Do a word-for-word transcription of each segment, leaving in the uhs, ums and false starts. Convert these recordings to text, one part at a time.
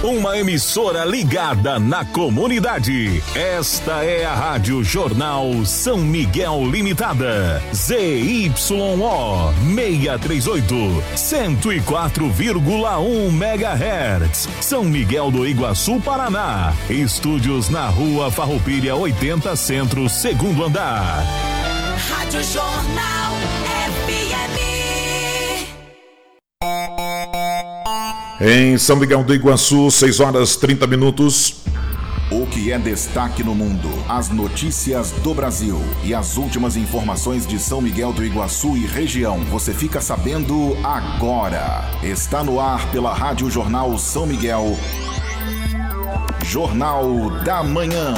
uma emissora ligada na comunidade. Esta é a Rádio Jornal São Miguel Limitada, Z Y O seiscentos e trinta e oito, cento e quatro vírgula um megahertz, São Miguel do Iguaçu, Paraná. Estúdios na Rua Farroupilha oitenta Centro, segundo andar. Rádio Jornal F M. Em São Miguel do Iguaçu, seis horas e trinta minutos. O que é destaque no mundo, as notícias do Brasil e as últimas informações de São Miguel do Iguaçu e região, você fica sabendo agora. Está no ar pela Rádio Jornal São Miguel, Jornal da Manhã.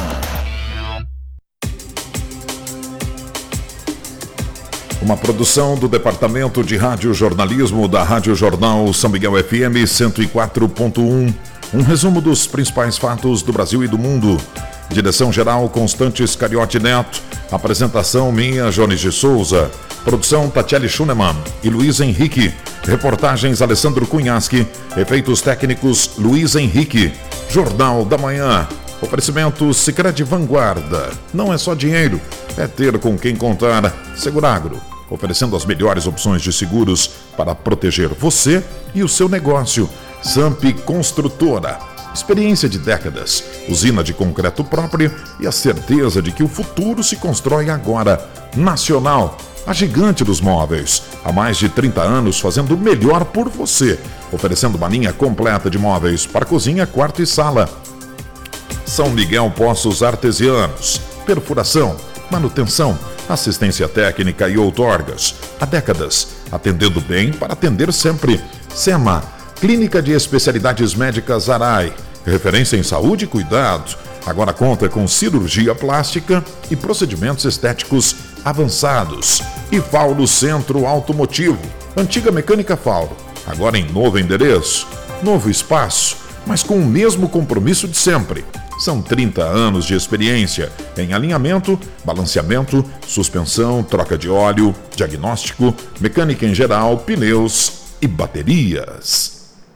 Uma produção do Departamento de Rádio Jornalismo da Rádio Jornal São Miguel F M cento e quatro ponto um. Um resumo dos principais fatos do Brasil e do mundo. Direção-geral Constantes Cariotti Neto. Apresentação minha, Jones de Souza. Produção Tatiele Schunemann e Luiz Henrique. Reportagens Alessandro Cunhaschi. Efeitos técnicos Luiz Henrique. Jornal da Manhã. Oferecimento Sicredi Vanguarda. Não é só dinheiro, é ter com quem contar. Seguragro, oferecendo as melhores opções de seguros para proteger você e o seu negócio. Samp Construtora, experiência de décadas, usina de concreto próprio e a certeza de que o futuro se constrói agora. Nacional, a gigante dos móveis, há mais de trinta anos fazendo o melhor por você, oferecendo uma linha completa de móveis para cozinha, quarto e sala. São Miguel Poços Artesianos, perfuração, manutenção, assistência técnica e outorgas. Há décadas, atendendo bem para atender sempre. SEMA, Clínica de Especialidades Médicas Arai, referência em saúde e cuidado. Agora conta com cirurgia plástica e procedimentos estéticos avançados. E Fauro Centro Automotivo, antiga Mecânica Fauro, agora em novo endereço, novo espaço, mas com o mesmo compromisso de sempre. São trinta anos de experiência em alinhamento, balanceamento, suspensão, troca de óleo, diagnóstico, mecânica em geral, pneus e baterias.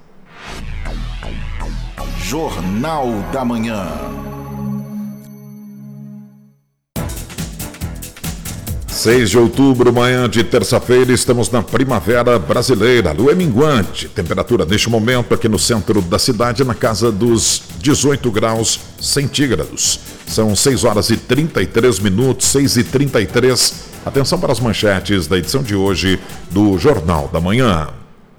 Jornal da Manhã. seis de outubro, manhã de terça-feira, estamos na primavera brasileira, lua é minguante, temperatura neste momento aqui no centro da cidade na casa dos dezoito graus centígrados. São seis horas e trinta e três minutos, seis e trinta e três. Atenção para as manchetes da edição de hoje do Jornal da Manhã.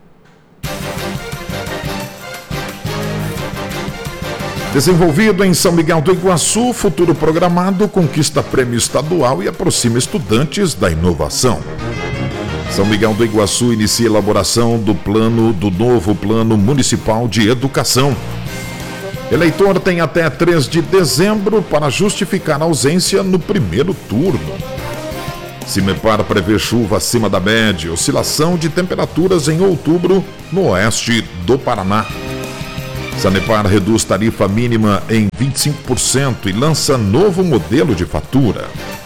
Desenvolvido em São Miguel do Iguaçu, futuro programado conquista prêmio estadual e aproxima estudantes da inovação. São Miguel do Iguaçu inicia a elaboração do plano do novo Plano Municipal de Educação. Eleitor tem até três de dezembro para justificar a ausência no primeiro turno. Cimepar prevê chuva acima da média, oscilação de temperaturas em outubro no oeste do Paraná. Sanepar reduz tarifa mínima em vinte e cinco por cento e lança novo modelo de fatura.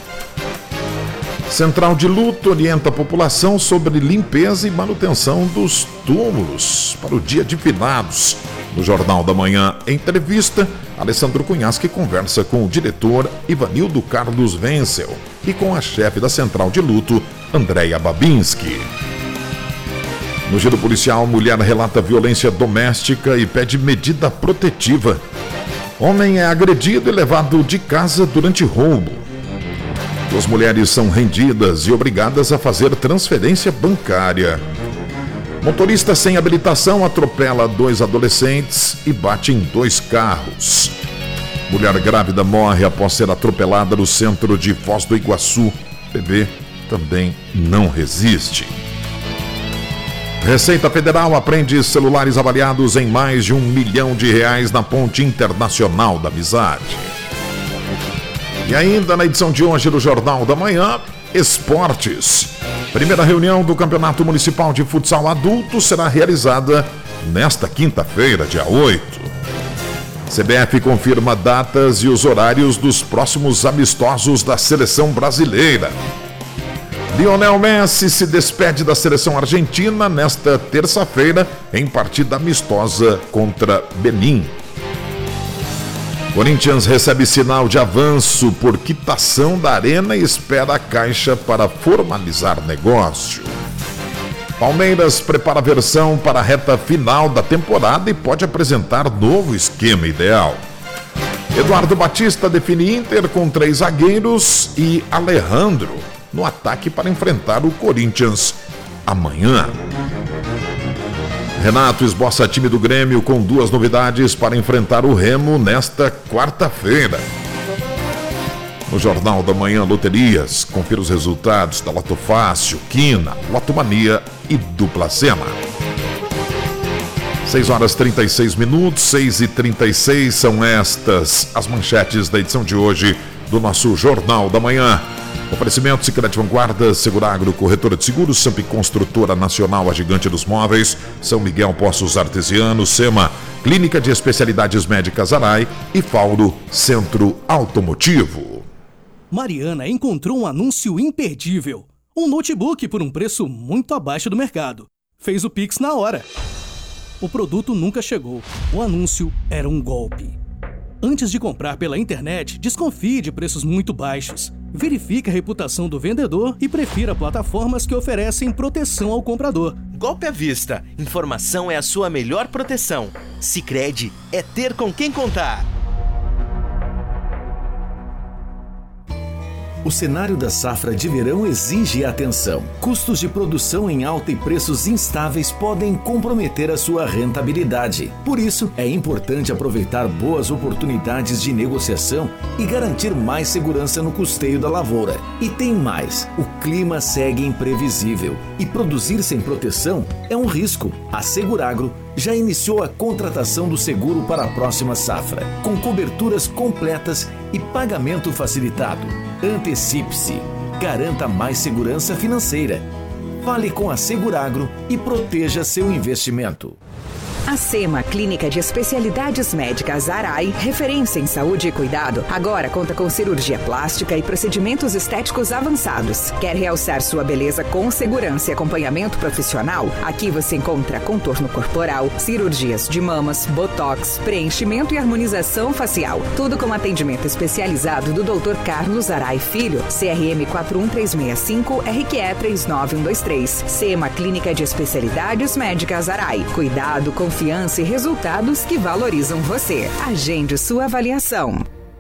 Central de Luto orienta a população sobre limpeza e manutenção dos túmulos para o dia de finados. No Jornal da Manhã, entrevista, Alessandro Cunhaschi conversa com o diretor Ivanildo Carlos Wenzel e com a chefe da Central de Luto, Andréia Babinski. No giro policial, mulher relata violência doméstica e pede medida protetiva. Homem é agredido e levado de casa durante roubo. Duas mulheres são rendidas e obrigadas a fazer transferência bancária. Motorista sem habilitação atropela dois adolescentes e bate em dois carros. Mulher grávida morre após ser atropelada no centro de Foz do Iguaçu. Bebê também não resiste. Receita Federal apreende celulares avaliados em mais de um milhão de reais na Ponte Internacional da Amizade. E ainda na edição de hoje do Jornal da Manhã, esportes. Primeira reunião do Campeonato Municipal de Futsal Adulto será realizada nesta quinta-feira, dia oito. C B F confirma datas e os horários dos próximos amistosos da seleção brasileira. Lionel Messi se despede da seleção argentina nesta terça-feira em partida amistosa contra Benin. Corinthians recebe sinal de avanço por quitação da Arena e espera a Caixa para formalizar negócio. Palmeiras prepara a versão para a reta final da temporada e pode apresentar novo esquema ideal. Eduardo Batista define Inter com três zagueiros e Alejandro no ataque para enfrentar o Corinthians amanhã. Renato esboça time do Grêmio com duas novidades para enfrentar o Remo nesta quarta-feira. No Jornal da Manhã, loterias, confira os resultados da Loto Fácil, Quina, Loto Mania e Dupla Sema. seis horas e trinta e seis minutos, seis e trinta e seis, são estas as manchetes da edição de hoje do nosso Jornal da Manhã. Oferecimento Sicredi Vanguarda, Seguragro, Corretora de Seguros, Samp Construtora Nacional, a gigante dos móveis, São Miguel Poços Artesianos, SEMA, Clínica de Especialidades Médicas Arai e Fauro Centro Automotivo. Mariana encontrou um anúncio imperdível. Um notebook por um preço muito abaixo do mercado. Fez o Pix na hora. O produto nunca chegou. O anúncio era um golpe. Antes de comprar pela internet, desconfie de preços muito baixos. Verifique a reputação do vendedor e prefira plataformas que oferecem proteção ao comprador. Golpe à vista. Informação é a sua melhor proteção. Sicredi é ter com quem contar. O cenário da safra de verão exige atenção. Custos de produção em alta e preços instáveis podem comprometer a sua rentabilidade. Por isso, é importante aproveitar boas oportunidades de negociação e garantir mais segurança no custeio da lavoura. E tem mais, o clima segue imprevisível e produzir sem proteção é um risco. A Seguragro já iniciou a contratação do seguro para a próxima safra, com coberturas completas e pagamento facilitado. Antecipe-se, garanta mais segurança financeira. Fale com a Seguragro e proteja seu investimento. A SEMA, Clínica de Especialidades Médicas Arai, referência em saúde e cuidado, agora conta com cirurgia plástica e procedimentos estéticos avançados. Quer realçar sua beleza com segurança e acompanhamento profissional? Aqui você encontra contorno corporal, cirurgias de mamas, botox, preenchimento e harmonização facial. Tudo com atendimento especializado do doutor Carlos Arai Filho, C R M quatro um três seis cinco, R Q E três nove um dois três. SEMA, Clínica de Especialidades Médicas Arai. Cuidado, confiança e resultados que valorizam você. Agende sua avaliação.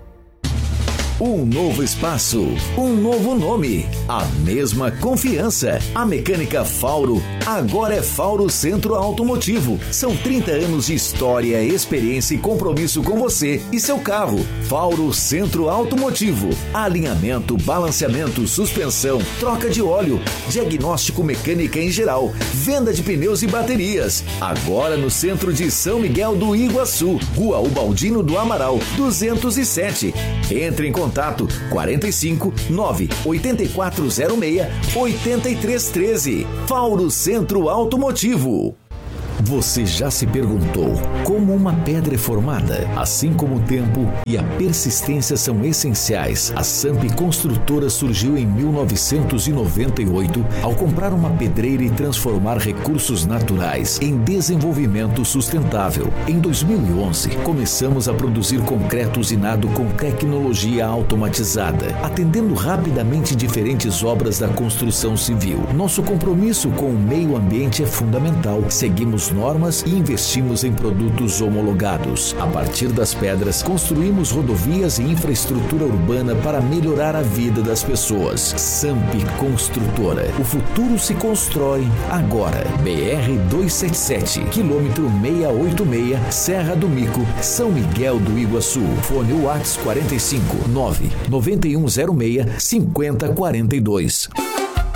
Um novo espaço, um novo nome, a mesma confiança. A Mecânica Fauro agora é Fauro Centro Automotivo. São trinta anos de história, experiência e compromisso com você e seu carro. Fauro Centro Automotivo. Alinhamento, balanceamento, suspensão, troca de óleo, diagnóstico mecânica em geral, venda de pneus e baterias. Agora no centro de São Miguel do Iguaçu, Rua Ubaldino do Amaral, duzentos e sete. Entre em contato quarenta e cinco, nove, oito quatro zero seis, oito três um três. Fauro Centro Automotivo. Você já se perguntou como uma pedra é formada? Assim como o tempo e a persistência são essenciais, a Samp Construtora surgiu em mil novecentos e noventa e oito ao comprar uma pedreira e transformar recursos naturais em desenvolvimento sustentável. Em dois mil e onze, começamos a produzir concreto usinado com tecnologia automatizada, atendendo rapidamente diferentes obras da construção civil. Nosso compromisso com o meio ambiente é fundamental. Seguimos normas e investimos em produtos homologados. A partir das pedras, construímos rodovias e infraestrutura urbana para melhorar a vida das pessoas. Samp Construtora. O futuro se constrói agora. B R duzentos e setenta e sete, quilômetro seiscentos e oitenta e seis, Serra do Mico, São Miguel do Iguaçu. Fone WhatsApp quarenta e cinco, nove, nove um zero seis, cinco zero quatro dois.